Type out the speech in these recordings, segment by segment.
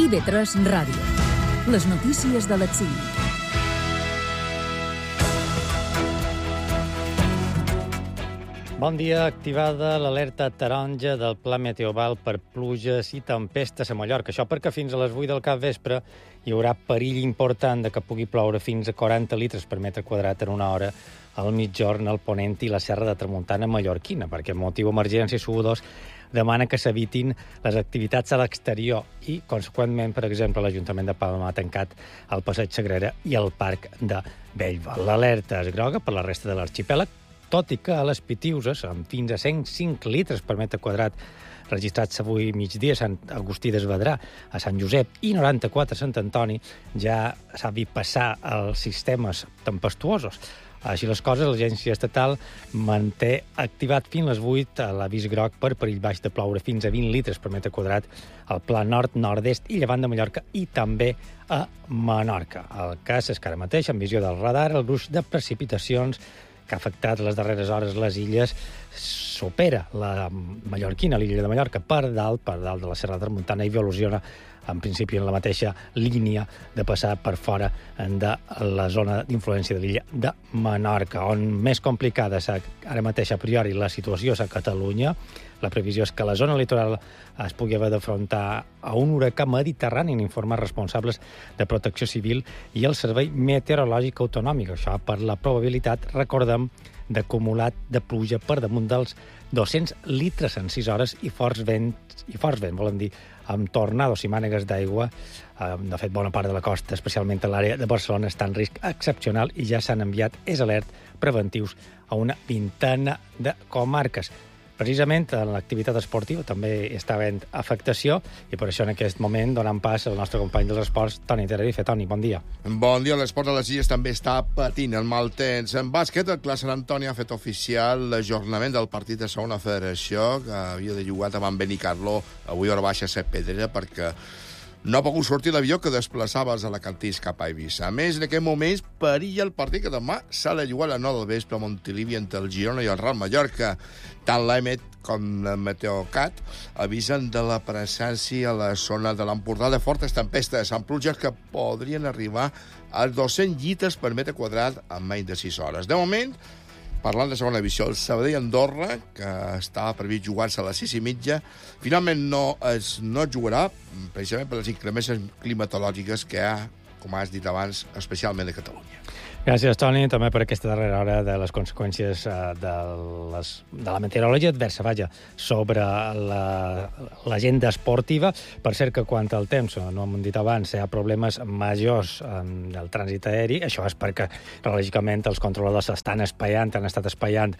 IB3 Ràdio. Les notícies de les 5. Bon dia. Activada l'alerta taronja del Pla Meteoval per pluges i tempestes a Mallorca. Això perquè fins a les 8 del capvespre hi haurà perill important de que pugui ploure fins a 40 litres per metre quadrat en una hora al mitjorn al ponent i la serra de Tramuntana mallorquina, perquè el motiu emergència SU2 demana que s'evitin les activitats a l'exterior i, conseqüentment, per exemple, l'Ajuntament de Palma ha tancat el Passeig Sagrera i el Parc de Bellval. L'alerta és groga per la resta de l'arxipèlag, tot i que a les Pitiuses, amb fins a 105 litres per metre quadrat registrats avui migdia a Sant Agustí d'Esvedrà, a Sant Josep, i 94 a Sant Antoni, ja s'ha vist passar els sistemes tempestuosos. Així les coses, l'Agència Estatal manté activat fins a les 8 l'avís groc per perill baix de ploure fins a 20 litres per metre quadrat al pla nord, nord-est i llevant de Mallorca i també a Menorca. El cas és que ara mateix, en visió del radar, el gruix de precipitacions que ha afectat les darreres hores les illes supera la mallorquina, l'illa de Mallorca, per dalt de la serra de Tramuntana i evoluciona en principi en la mateixa línia de passar per fora de la zona d'influència de l'illa de Menorca, on més complicada és ara mateix a priori la situació és a Catalunya. La previsió és que la zona litoral es pugui haver d'afrontar a un huracà mediterrani, en informen responsables de Protecció Civil i el Servei Meteorològic Autonòmic. Això per la probabilitat, recordem, d'acumulat de pluja per damunt dels 200 litres en 6 hores i forts vents, volen dir, amb tornados i mànegues d'aigua. De fet, bona part de la costa, especialment a l'àrea de Barcelona, està en risc excepcional i ja s'han enviat alert preventius a una vintena de comarques. Precisament en l'activitat esportiva també està havent afectació i per això en aquest moment donem pas al nostre company dels esports, Toni Tenerife. Toni, bon dia. Bon dia. L'esport de les Illes també està patint el mal temps. En bàsquet, el Club Sant Antoni ha fet oficial l'ajornament del partit de segona federació que havia de jugar davant Benicarló avui a hora baixa a Set Pedrera perquè no ha pogut sortir l'avió que desplaçava els alacantins cap a Eivissa. A més, en aquest moment perilla el partit que demà s'ha de jugar a les 9 del vespre a Montilivi entre el Girona i el Real Mallorca. Tant l'EMET com el Meteocat avisen de la presència a la zona de l'Empordà de fortes tempestes amb pluges que podrien arribar als 200 litres per metre quadrat en menys de 6 hores. De moment, parlant de segona divisió, el Sabadell-Andorra, que estava previst jugar-se a les 6:30, finalment no es jugarà, precisament per les inclemències climatològiques que hi ha, com has dit abans, especialment a Catalunya. Gràcies, Toni, també per aquesta darrera hora de les conseqüències de la meteorologia adversa, sobre l'agenda esportiva. Per cert que quant al temps, no hem dit abans, hi ha problemes majors en el trànsit aeri. Això és perquè, lògicament, els controladors han estat espaiant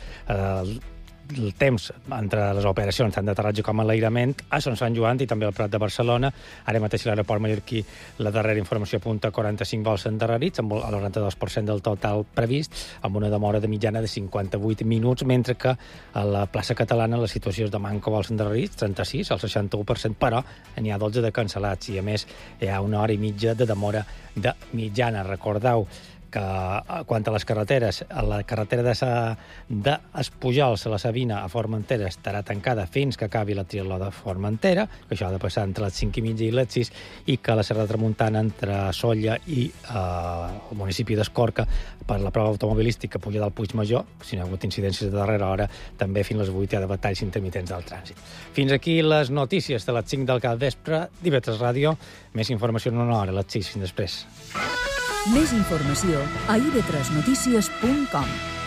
el temps entre les operacions tant d'aterratge com enlairament a Sant Joan i també al Prat de Barcelona. Ara mateix l'aeroport mallorquí, la darrera informació apunta 45 vols endarrerits, amb el 92% del total previst, amb una demora de mitjana de 58 minuts, mentre que a la plaça catalana la situació és de manco vols endarrerits, 36, el 61%, però n'hi ha 12 de cancel·lats i, a més, hi ha una hora i mitja de demora de mitjana. Recordeu que quant a les carreteres, la carretera d'Espujols a la Sabina a Formentera estarà tancada fins que acabi la triatló de Formentera, que això ha de passar entre les 5:30 i les 6, i que la Serra de Tramuntana entre Sóller i el municipi d'Escorca per la prova automobilística puja del Puigmajor, si no hi ha hagut incidències de darrera hora, també fins a les 8 hi ha de batalls intermitents del trànsit. Fins aquí les notícies de les 5 del capvespre d'IB3 Ràdio. Més informació en una hora, a les 6, fins després. Més informació a ib3notícies.com.